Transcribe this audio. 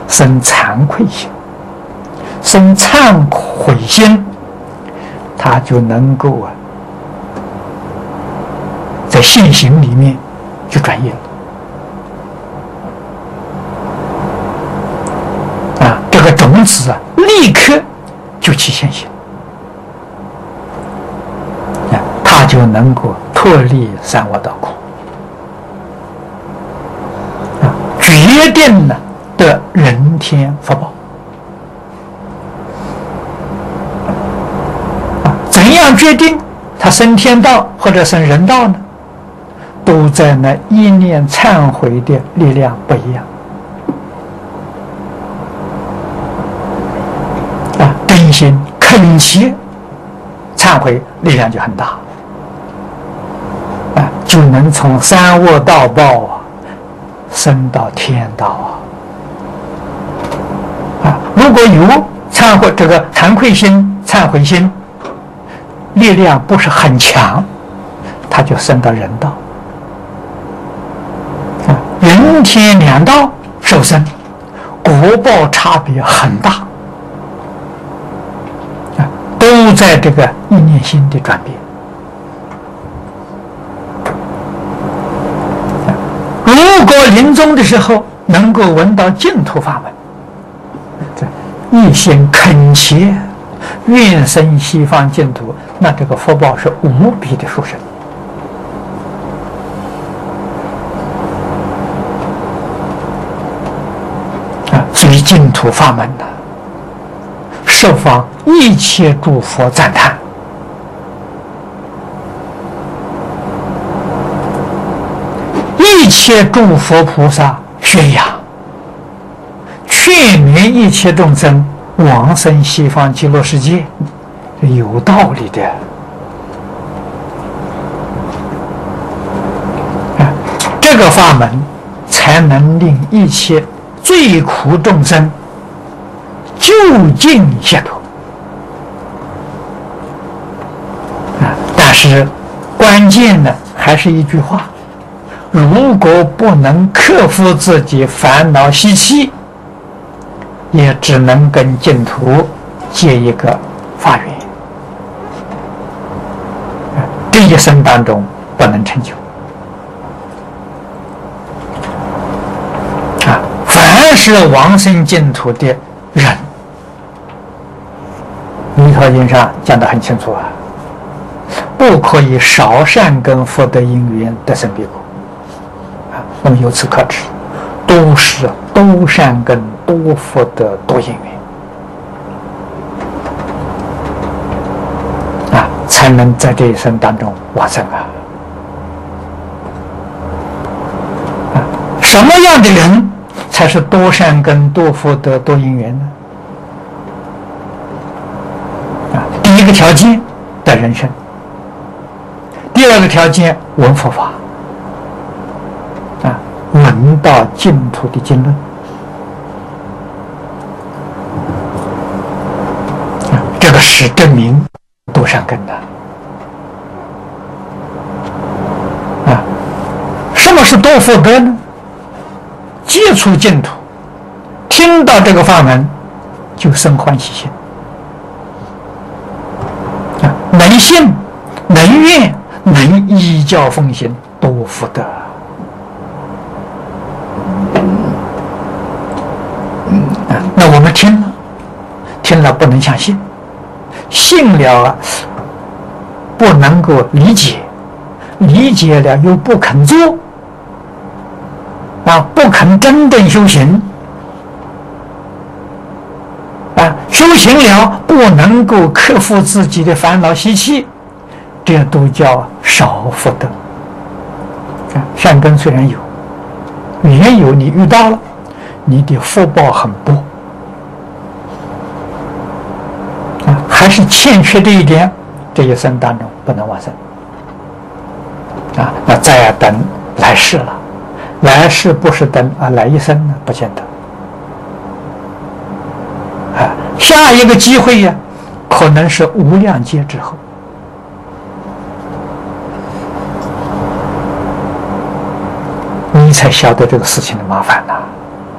生惭愧心，生忏悔心，他就能够在现行里面就转业了。这个种子立刻就起现行，他就能够脱离三恶道苦，决定了得人天福报。怎样决定他升天道或者升人道呢？都在那一念忏悔的力量不一样。真心恳切忏悔，力量就很大，就能从三恶道报升到天道如果有惭愧心、忏悔心，力量不是很强，他就升到人道。人天两道受生，果报差别很大，都在这个一念心的转变。如果临终的时候能够闻到净土法门，一心恳切愿生西方净土，那这个福报是无比的殊胜。所以净土法门呢，十方一切诸佛赞叹，一切诸佛菩萨宣扬，劝勉一切众生往生西方极乐世界，是有道理的。这个法门才能令一切罪苦众生究竟解脱。但是关键呢，还是一句话：如果不能克服自己烦恼习气，也只能跟净土结一个法缘，这一生当中不能成就。凡是往生净土的人，弥陀经上讲得很清楚不可以少善根福德因缘得生彼国那么由此可知，都是多善根、多福德、多因缘才能在这一生当中往生什么样的人才是多善根、多福德、多因缘呢？第一个条件得人身，第二个条件闻佛法闻到净土的经论这个是证明多善根的什么是多福德呢？接触净土，听到这个法门就生欢喜心能信能愿能依教奉行，多福德那我们听了不能相信，信了不能够理解，理解了又不肯做不肯真正修行修行了不能够克服自己的烦恼习气，这都叫少福德善根虽然有，也有你遇到了，你的福报很薄还是欠缺这一点，这一生当中不能往生那再等来世了，来世不是等来一生呢，不见得下一个机会可能是无量劫之后你才晓得这个事情的麻烦